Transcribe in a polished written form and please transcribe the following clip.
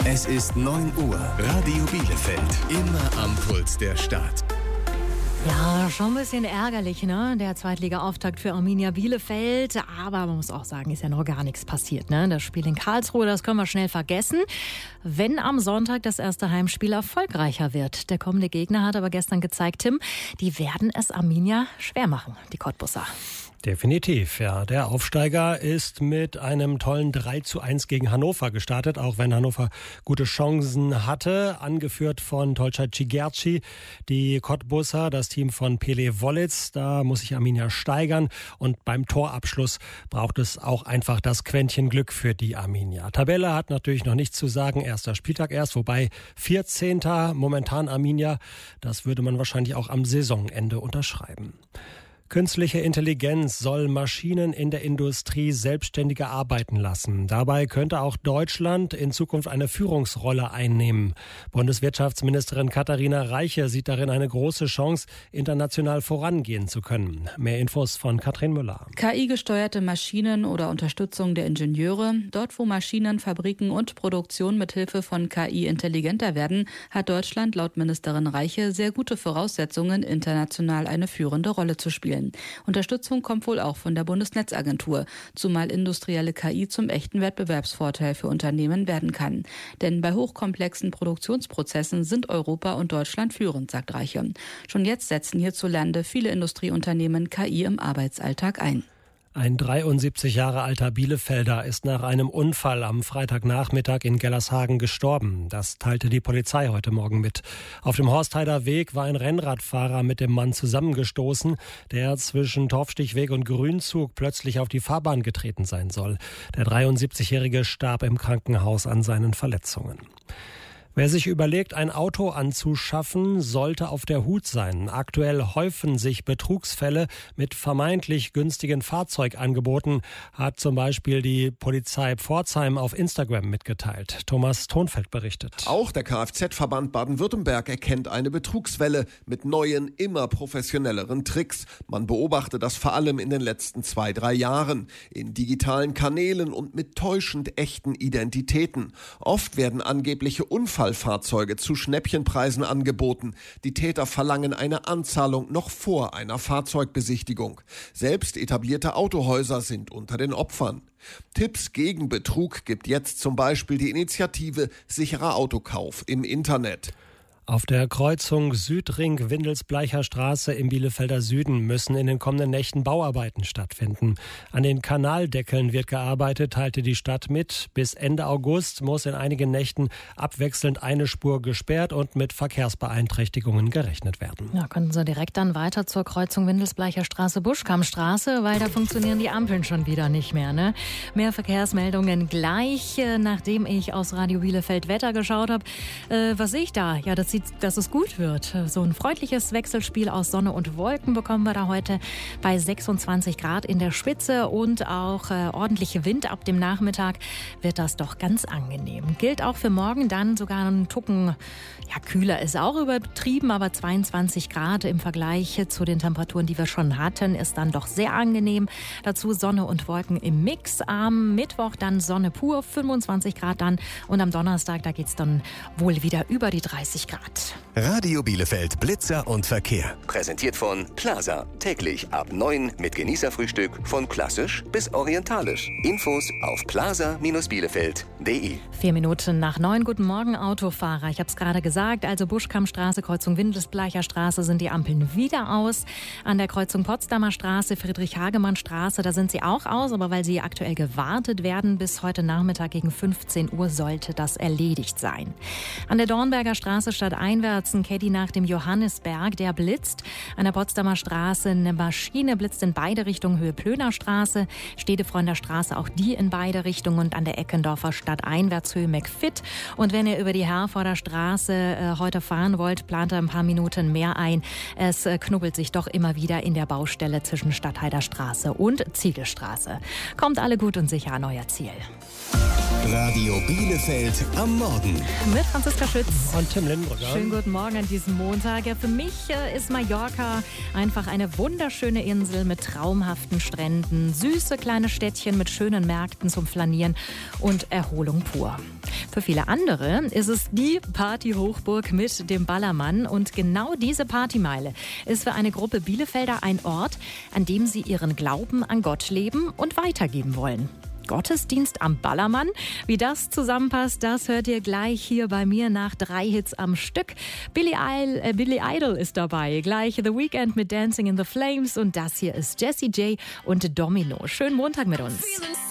Es ist 9 Uhr. Radio Bielefeld. Immer am Puls der Stadt. Ja, schon ein bisschen ärgerlich, ne? Der Zweitliga-Auftakt für Arminia Bielefeld. Aber man muss auch sagen, ist ja noch gar nichts passiert, ne? Das Spiel in Karlsruhe, das können wir schnell vergessen. Wenn am Sonntag das erste Heimspiel erfolgreicher wird. Der kommende Gegner hat aber gestern gezeigt, Tim, die werden es Arminia schwer machen, die Cottbusser. Definitiv, ja. Der Aufsteiger ist mit einem tollen 3:1 gegen Hannover gestartet, auch wenn Hannover gute Chancen hatte, angeführt von Tolcay Cigerci. Die Cottbusser, das Team von Pele Wollitz, da muss sich Arminia steigern und beim Torabschluss braucht es auch einfach das Quäntchen Glück für die Arminia. Tabelle hat natürlich noch nichts zu sagen, erster Spieltag erst, wobei 14. momentan Arminia, das würde man wahrscheinlich auch am Saisonende unterschreiben. Künstliche Intelligenz soll Maschinen in der Industrie selbstständiger arbeiten lassen. Dabei könnte auch Deutschland in Zukunft eine Führungsrolle einnehmen. Bundeswirtschaftsministerin Katharina Reiche sieht darin eine große Chance, international vorangehen zu können. Mehr Infos von Katrin Müller. KI-gesteuerte Maschinen oder Unterstützung der Ingenieure. Dort, wo Maschinen, Fabriken und Produktion mithilfe von KI intelligenter werden, hat Deutschland laut Ministerin Reiche sehr gute Voraussetzungen, international eine führende Rolle zu spielen. Unterstützung kommt wohl auch von der Bundesnetzagentur, zumal industrielle KI zum echten Wettbewerbsvorteil für Unternehmen werden kann. Denn bei hochkomplexen Produktionsprozessen sind Europa und Deutschland führend, sagt Reiche. Schon jetzt setzen hierzulande viele Industrieunternehmen KI im Arbeitsalltag ein. Ein 73 Jahre alter Bielefelder ist nach einem Unfall am Freitagnachmittag in Gellershagen gestorben. Das teilte die Polizei heute Morgen mit. Auf dem Horstheider Weg war ein Rennradfahrer mit dem Mann zusammengestoßen, der zwischen Torfstichweg und Grünzug plötzlich auf die Fahrbahn getreten sein soll. Der 73-Jährige starb im Krankenhaus an seinen Verletzungen. Wer sich überlegt, ein Auto anzuschaffen, sollte auf der Hut sein. Aktuell häufen sich Betrugsfälle mit vermeintlich günstigen Fahrzeugangeboten, hat zum Beispiel die Polizei Pforzheim auf Instagram mitgeteilt. Thomas Thonfeld berichtet. Auch der Kfz-Verband Baden-Württemberg erkennt eine Betrugswelle mit neuen, immer professionelleren Tricks. Man beobachtet das vor allem in den letzten 2-3 Jahren. In digitalen Kanälen und mit täuschend echten Identitäten. Oft werden angebliche Unfallfahrzeuge zu Schnäppchenpreisen angeboten. Die Täter verlangen eine Anzahlung noch vor einer Fahrzeugbesichtigung. Selbst etablierte Autohäuser sind unter den Opfern. Tipps gegen Betrug gibt jetzt zum Beispiel die Initiative Sicherer Autokauf im Internet. Auf der Kreuzung Südring-Windelsbleicher Straße im Bielefelder Süden müssen in den kommenden Nächten Bauarbeiten stattfinden. An den Kanaldeckeln wird gearbeitet, teilte die Stadt mit. Bis Ende August muss in einigen Nächten abwechselnd eine Spur gesperrt und mit Verkehrsbeeinträchtigungen gerechnet werden. Ja, können Sie direkt dann weiter zur Kreuzung Windelsbleicher Straße-Buschkammstraße, weil da funktionieren die Ampeln schon wieder nicht mehr, ne? Mehr Verkehrsmeldungen gleich, nachdem ich aus Radio Bielefeld Wetter geschaut habe. Was sehe ich da? Ja, das sieht, dass es gut wird. So ein freundliches Wechselspiel aus Sonne und Wolken bekommen wir da heute bei 26 Grad in der Spitze und auch ordentliche Wind ab dem Nachmittag wird das doch ganz angenehm. Gilt auch für morgen dann sogar ein Tucken, ja, kühler ist auch übertrieben, aber 22 Grad im Vergleich zu den Temperaturen, die wir schon hatten, ist dann doch sehr angenehm. Dazu Sonne und Wolken im Mix. Am Mittwoch dann Sonne pur, 25 Grad dann und am Donnerstag, da geht's dann wohl wieder über die 30 Grad. Radio Bielefeld Blitzer und Verkehr. Präsentiert von Plaza. Täglich ab 9 mit Genießerfrühstück von klassisch bis orientalisch. Infos auf plaza-bielefeld.de. 4 Minuten nach 9. Guten Morgen, Autofahrer. Ich habe es gerade gesagt, also Buschkammstraße, Kreuzung Windelsbleicher Straße sind die Ampeln wieder aus. An der Kreuzung Potsdamer Straße, Friedrich-Hagemann-Straße, da sind sie auch aus, aber weil sie aktuell gewartet werden, bis heute Nachmittag gegen 15 Uhr sollte das erledigt sein. An der Dornberger Straße stadteinwärts ein Caddy nach dem Johannisberg, der blitzt. An der Potsdamer Straße eine Maschine blitzt in beide Richtungen, Höhe Plöner Straße. Stedefreunter Straße, auch die in beide Richtungen und an der Eckendorfer stadteinwärts Höhe McFit. Und wenn ihr über die Herforder Straße heute fahren wollt, plant ihr ein paar Minuten mehr ein. Es knubbelt sich doch immer wieder in der Baustelle zwischen Stadtheider Straße und Ziegelstraße. Kommt alle gut und sicher an euer Ziel. Radio Bielefeld am Morgen. Mit Franziska Schütz und Tim Lindbrücker. Schönen guten Morgen an diesem Montag. Ja, für mich ist Mallorca einfach eine wunderschöne Insel mit traumhaften Stränden, süße kleine Städtchen mit schönen Märkten zum Flanieren und Erholung pur. Für viele andere ist es die Partyhochburg mit dem Ballermann. Und genau diese Partymeile ist für eine Gruppe Bielefelder ein Ort, an dem sie ihren Glauben an Gott leben und weitergeben wollen. Gottesdienst am Ballermann. Wie das zusammenpasst, das hört ihr gleich hier bei mir nach 3 Hits am Stück. Billy Idol ist dabei. Gleich The Weeknd mit Dancing in the Flames. Und das hier ist Jessie J und Domino. Schönen Montag mit uns.